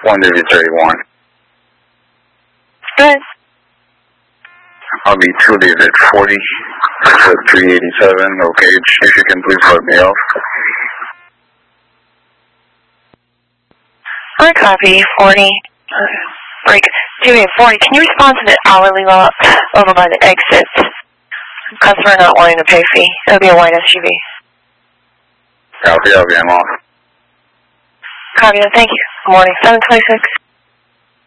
131. Good. I'll be 2 days at 40, 387, no gauge. If you can please let me off. I copy, 40. Break 240. Can you respond to the hourly lot over by the exit? Customer not wanting to pay fee. It'll be a white SUV. Copy, I'm off. Copy, thank you. Good morning, 726.